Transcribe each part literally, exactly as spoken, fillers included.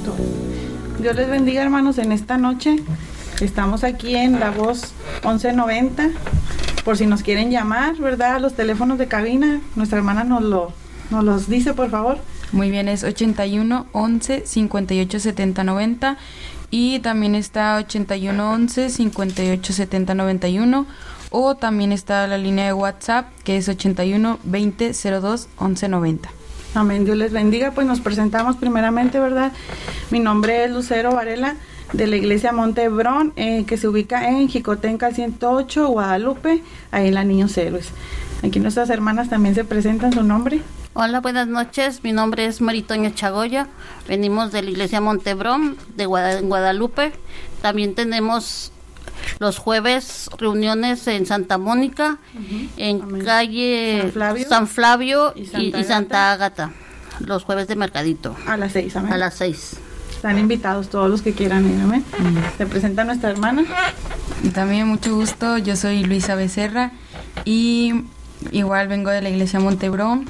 todo. Dios les bendiga, hermanos, en esta noche. Estamos aquí en La Voz once noventa. Por si nos quieren llamar, ¿verdad? Los teléfonos de cabina. Nuestra hermana nos, lo, nos los dice, por favor. Muy bien, es ochenta y uno, once, cincuenta y ocho, setenta, noventa. Y también está ochenta y uno, once, cincuenta y ocho, setenta, noventa y uno. O también está la línea de WhatsApp, que es ochenta y uno, veinte, cero dos, once, noventa. Amén, Dios les bendiga. Pues nos presentamos primeramente, ¿verdad? Mi nombre es Lucero Varela, de la iglesia Monte Hebrón, eh, que se ubica en Jicotenca ciento ocho, Guadalupe, ahí en la Niños Héroes. Aquí nuestras hermanas también se presentan, su nombre. Hola, buenas noches, mi nombre es Maritoña Chagoya, venimos de la iglesia Monte Hebrón, de Guada- Guadalupe. También tenemos los jueves reuniones en Santa Mónica, uh-huh. en Amén. calle San Flavio, San Flavio y, Santa y, y Santa Ágata, los jueves de mercadito. A las seis, amén. A las seis. Están invitados todos los que quieran ir, amén. Uh-huh. Se presenta nuestra hermana. También mucho gusto, yo soy Luisa Becerra y igual vengo de la iglesia Monte Hebrón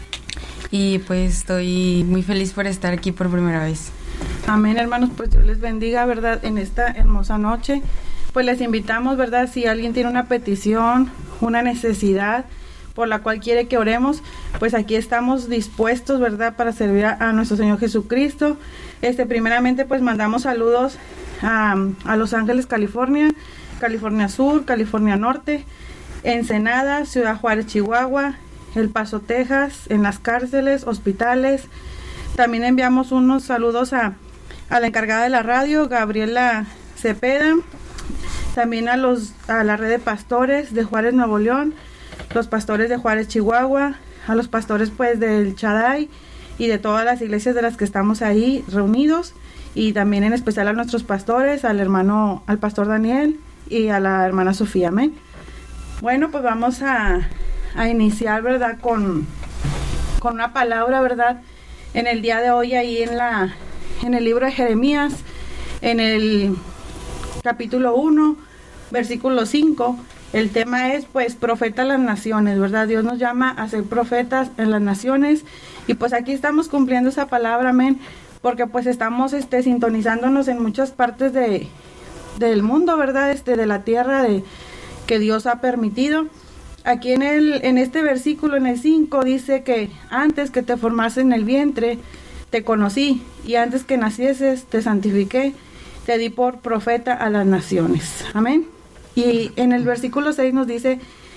y pues estoy muy feliz por estar aquí por primera vez. Amén, hermanos, pues Dios les bendiga, ¿verdad? En esta hermosa noche. Pues les invitamos, ¿verdad? Si alguien tiene una petición, una necesidad por la cual quiere que oremos, pues aquí estamos dispuestos, ¿verdad? Para servir a, a nuestro Señor Jesucristo. Este, primeramente, pues mandamos saludos a, a Los Ángeles, California, California Sur, California Norte, Ensenada, Ciudad Juárez, Chihuahua, El Paso, Texas, en las cárceles, hospitales. También enviamos unos saludos a, a la encargada de la radio, Gabriela Cepeda. También a los a la red de pastores de Juárez, Nuevo León, los pastores de Juárez, Chihuahua, a los pastores pues del Chaday y de todas las iglesias de las que estamos ahí reunidos, y también en especial a nuestros pastores, al hermano, al pastor Daniel y a la hermana Sofía, amén. Bueno, pues vamos a, a iniciar, ¿verdad? Con, con una palabra, ¿verdad? En el día de hoy ahí en la en el libro de Jeremías, en el capítulo uno, versículo cinco, el tema es pues profeta a las naciones, ¿verdad? Dios nos llama a ser profetas en las naciones, y pues aquí estamos cumpliendo esa palabra, amén, porque pues estamos este sintonizándonos en muchas partes de del mundo, ¿verdad? Este de la tierra de que Dios ha permitido. Aquí en el en este versículo, en el cinco, dice que antes que te formase en el vientre te conocí, y antes que nacieses te santifiqué, te di por profeta a las naciones. Amén. Y en el versículo seis nos dice,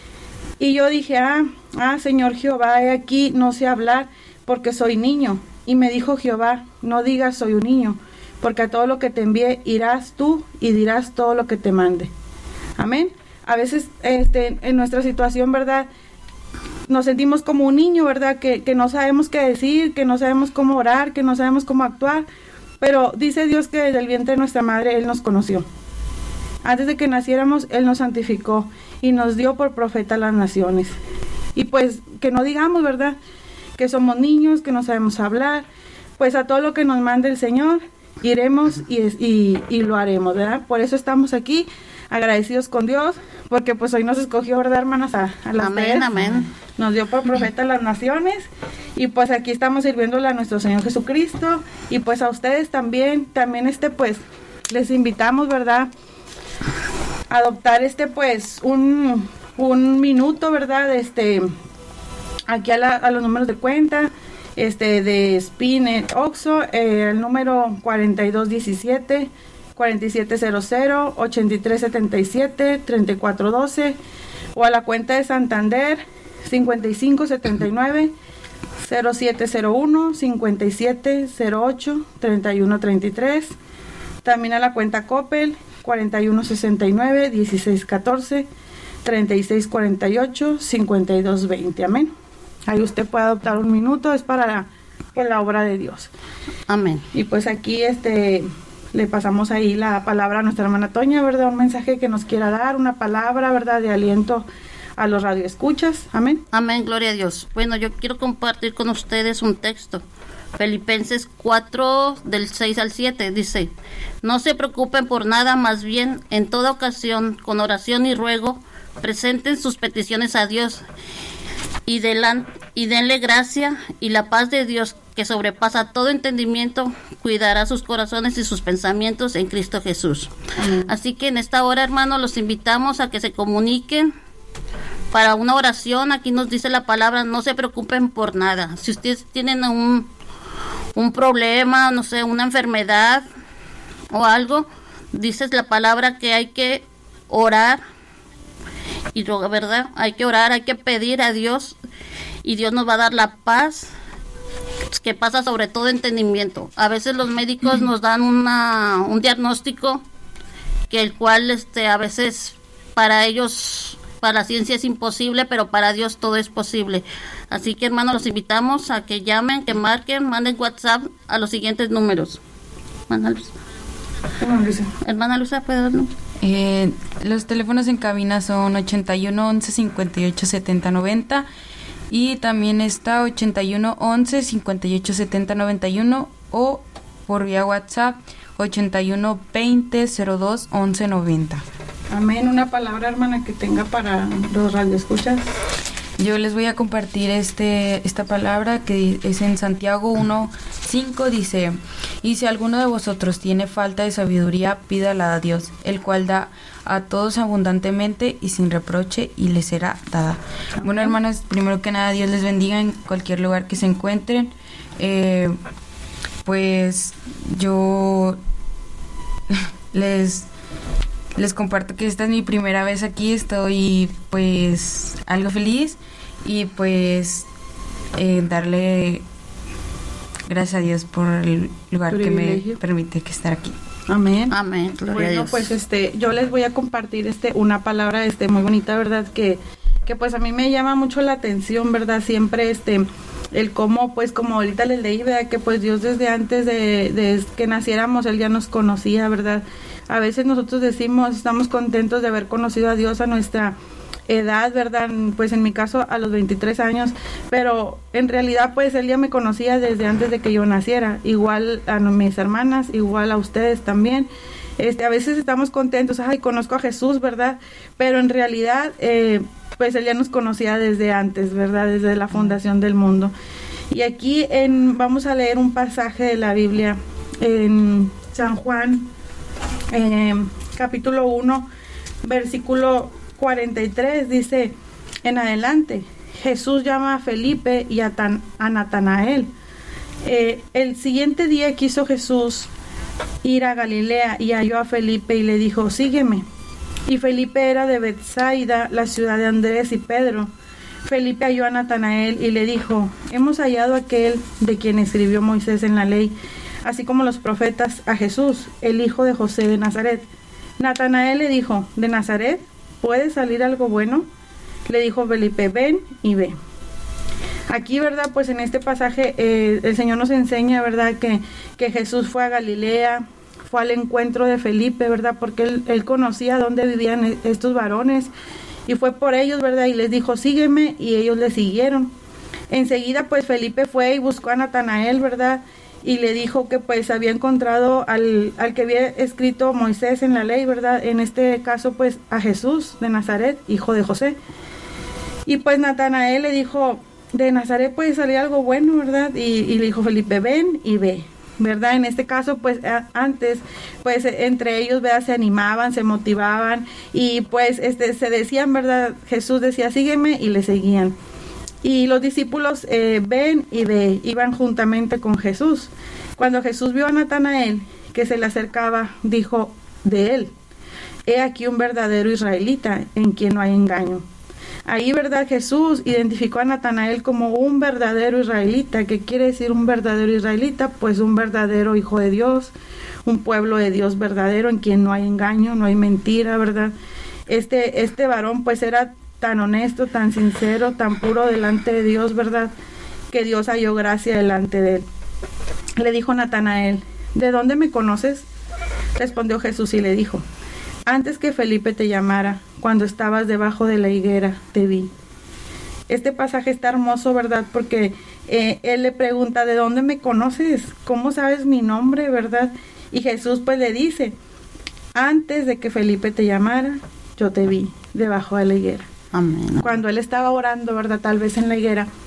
y yo dije, ah, ah, Señor Jehová, he aquí, no sé hablar, porque soy niño. Y me dijo Jehová, no digas soy un niño, porque a todo lo que te envíe irás tú y dirás todo lo que te mande. Amén. A veces este, en nuestra situación, ¿verdad?, nos sentimos como un niño, ¿verdad?, que, que no sabemos qué decir, que no sabemos cómo orar, que no sabemos cómo actuar. Pero dice Dios que desde el vientre de nuestra madre Él nos conoció. Antes de que naciéramos, Él nos santificó y nos dio por profeta a las naciones. Y pues que no digamos, ¿verdad?, que somos niños, que no sabemos hablar. Pues a todo lo que nos mande el Señor, iremos y, y, y lo haremos, ¿verdad? Por eso estamos aquí, agradecidos con Dios, porque pues hoy nos escogió, ¿verdad, hermanas? A, a las amén, tres. amén. Nos dio por profeta a las naciones, y pues aquí estamos sirviéndole a nuestro Señor Jesucristo, y pues a ustedes también, también este pues, les invitamos, ¿verdad?, a adoptar este pues, un, un minuto, ¿verdad?, este, aquí a, la, a los números de cuenta, este, de Spinet Oxo, eh, el número cuarenta y dos diecisiete, cuarenta y siete cero cero, ochenta y tres setenta y siete, treinta y cuatro doce, o a la cuenta de Santander, cincuenta y cinco setenta y nueve, cero siete cero uno, cincuenta y siete cero ocho, treinta y uno treinta y tres. También a la cuenta Coppel, cuarenta y uno sesenta y nueve, dieciséis catorce, treinta y seis cuarenta y ocho, cincuenta y dos veinte. Amén. Ahí usted puede adoptar un minuto, es para la, para la obra de Dios. Amén. Y pues aquí este le pasamos ahí la palabra a nuestra hermana Toña, ¿verdad? Un mensaje que nos quiera dar, una palabra, ¿verdad?, de aliento a los radioescuchas. Amén. Amén, gloria a Dios. Bueno, yo quiero compartir con ustedes un texto. Filipenses cuatro, del seis al siete, dice: no se preocupen por nada, más bien, en toda ocasión, con oración y ruego, presenten sus peticiones a Dios, y, delan, y denle gracia, y la paz de Dios, que sobrepasa todo entendimiento, cuidará sus corazones y sus pensamientos en Cristo Jesús. Mm. Así que en esta hora, hermanos, los invitamos a que se comuniquen para una oración. Aquí nos dice la palabra, no se preocupen por nada. Si ustedes tienen un, un problema, no sé, una enfermedad o algo, dice la palabra que hay que orar. Y la verdad, hay que orar, hay que pedir a Dios y Dios nos va a dar la paz que pasa sobre todo entendimiento. A veces los médicos nos dan una un diagnóstico que el cual este a veces para ellos, para la ciencia es imposible, pero para Dios todo es posible. Así que, hermanos, los invitamos a que llamen, que marquen, manden WhatsApp a los siguientes números. Hermana Luisa. Hermana Luisa, ¿puede darlo? Eh, los teléfonos en cabina son ochenta y uno once cincuenta y ocho setenta noventa y también está ochenta y uno once cincuenta y ocho setenta noventa y uno o por vía WhatsApp ochenta y uno veinte cero dos once noventa. Amén. Una palabra, hermana, que tenga para los radioescuchas. Yo les voy a compartir este esta palabra que es en Santiago uno cinco, dice: y si alguno de vosotros tiene falta de sabiduría, pídala a Dios, el cual da a todos abundantemente y sin reproche, y les será dada. Okay. Bueno, hermanas, primero que nada, Dios les bendiga en cualquier lugar que se encuentren. Eh, pues yo les les comparto que esta es mi primera vez aquí, estoy pues algo feliz y pues eh, darle gracias a Dios por el lugar que me permite que estar aquí. Amén. Amén. Gloria bueno, a Dios. Pues este, yo les voy a compartir este una palabra este muy bonita, ¿verdad? Que que pues a mí me llama mucho la atención, ¿verdad? Siempre este el cómo, pues como ahorita les leí, ¿verdad? Que pues Dios desde antes de, de que naciéramos, Él ya nos conocía, ¿verdad? A veces nosotros decimos, estamos contentos de haber conocido a Dios a nuestra edad, ¿verdad? Pues en mi caso a los veintitrés años, pero en realidad pues Él ya me conocía desde antes de que yo naciera, igual a mis hermanas, igual a ustedes también. Este, a veces estamos contentos, ay, conozco a Jesús, ¿verdad? Pero en realidad, eh, pues Él ya nos conocía desde antes, ¿verdad? Desde la fundación del mundo. Y aquí en, vamos a leer un pasaje de la Biblia en San Juan, eh, capítulo uno, versículo cuarenta y tres, dice en adelante: Jesús llama a Felipe y a, Tan, a Natanael. Eh, el siguiente día quiso Jesús ir a Galilea y halló a Felipe y le dijo: sígueme. Y Felipe era de Betsaida, la ciudad de Andrés y Pedro. Felipe halló a Natanael y le dijo: hemos hallado a aquel de quien escribió Moisés en la ley, así como los profetas, a Jesús, el hijo de José de Nazaret. Natanael le dijo: ¿de Nazaret puede salir algo bueno? Le dijo Felipe: ven y ve. Aquí, ¿verdad? Pues en este pasaje eh, el Señor nos enseña, ¿verdad? Que, que Jesús fue a Galilea, fue al encuentro de Felipe, ¿verdad? Porque él, él conocía dónde vivían estos varones y fue por ellos, ¿verdad? Y les dijo: sígueme, y ellos le siguieron. Enseguida, pues Felipe fue y buscó a Natanael, ¿verdad? Y le dijo que pues había encontrado al, al que había escrito Moisés en la ley, ¿verdad? En este caso, pues a Jesús de Nazaret, hijo de José. Y pues Natanael le dijo: de Nazaret puede salir algo bueno, ¿verdad? Y, y le dijo Felipe: ven y ve, ¿verdad? En este caso, pues a, antes, pues entre ellos, ¿verdad? Se animaban, se motivaban y pues este se decían, ¿verdad? Jesús decía: sígueme, y le seguían. Y los discípulos eh, ven y ve, iban juntamente con Jesús. Cuando Jesús vio a Natanael que se le acercaba, dijo de él: he aquí un verdadero israelita en quien no hay engaño. Ahí, ¿verdad? Jesús identificó a Natanael como un verdadero israelita. ¿Qué quiere decir un verdadero israelita? Pues un verdadero hijo de Dios, un pueblo de Dios verdadero en quien no hay engaño, no hay mentira, ¿verdad? Este, este varón pues era tan honesto, tan sincero, tan puro delante de Dios, ¿verdad? Que Dios halló gracia delante de él. Le dijo Natanael: ¿de dónde me conoces? Respondió Jesús y le dijo: antes que Felipe te llamara, cuando estabas debajo de la higuera, te vi. Este pasaje está hermoso, ¿verdad? Porque eh, él le pregunta: ¿de dónde me conoces? ¿Cómo sabes mi nombre, verdad? Y Jesús pues le dice: antes de que Felipe te llamara, yo te vi debajo de la higuera. Amén. Cuando él estaba orando, ¿verdad? Tal vez en la higuera,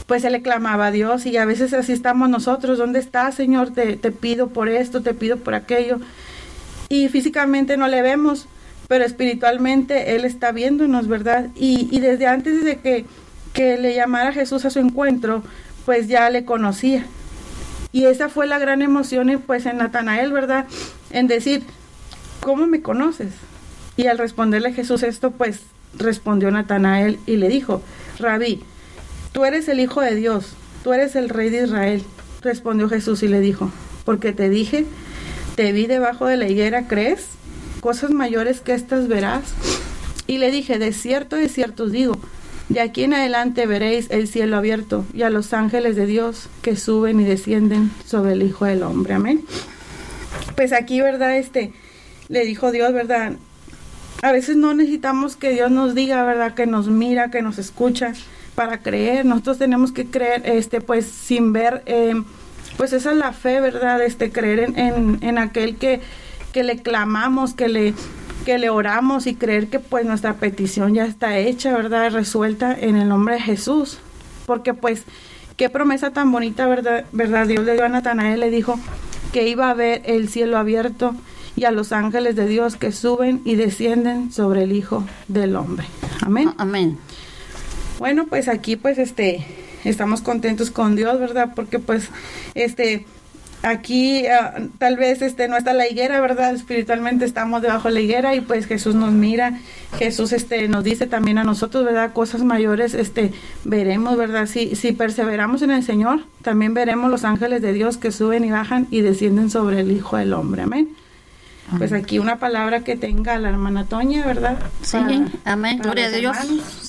pues él le clamaba a Dios, y a veces así estamos nosotros: ¿dónde estás, Señor? Te, te pido por esto, te pido por aquello. Y físicamente no le vemos, pero espiritualmente Él está viéndonos, ¿verdad? Y, y desde antes de que, que le llamara Jesús a su encuentro, pues ya le conocía. Y esa fue la gran emoción, pues, en Natanael, ¿verdad? En decir: ¿cómo me conoces? Y al responderle Jesús esto, pues, respondió Natanael y le dijo: Rabí, tú eres el Hijo de Dios, tú eres el Rey de Israel. Respondió Jesús y le dijo: porque te dije, te vi debajo de la higuera, ¿crees? Cosas mayores que estas verás. Y le dije: de cierto, de cierto os digo, de aquí en adelante veréis el cielo abierto y a los ángeles de Dios que suben y descienden sobre el Hijo del Hombre. Amén. Pues aquí, ¿verdad? Este, le dijo Dios, ¿verdad? A veces no necesitamos que Dios nos diga, ¿verdad? Que nos mira, que nos escucha para creer. Nosotros tenemos que creer, este, pues, sin ver, eh, pues esa es la fe, ¿verdad? Este, creer en, en, en aquel que, que le clamamos, que le... que le oramos, y creer que pues nuestra petición ya está hecha, ¿verdad? Resuelta en el nombre de Jesús. Porque pues, qué promesa tan bonita, ¿verdad? ¿verdad? Dios le dio a Natanael, le dijo que iba a ver el cielo abierto y a los ángeles de Dios que suben y descienden sobre el Hijo del Hombre. Amén. Amén. Bueno, pues aquí pues este, estamos contentos con Dios, ¿verdad? Porque pues este... Aquí uh, tal vez este no está la higuera, ¿verdad? Espiritualmente estamos debajo de la higuera, y pues Jesús nos mira, Jesús este nos dice también a nosotros, ¿verdad? Cosas mayores este veremos, ¿verdad? Si, si perseveramos en el Señor, también veremos los ángeles de Dios que suben y bajan y descienden sobre el Hijo del Hombre. Amén. Amén. Pues aquí una palabra que tenga la hermana Toña, ¿verdad? Sí, para, amén. Gloria a Dios. Hermanos.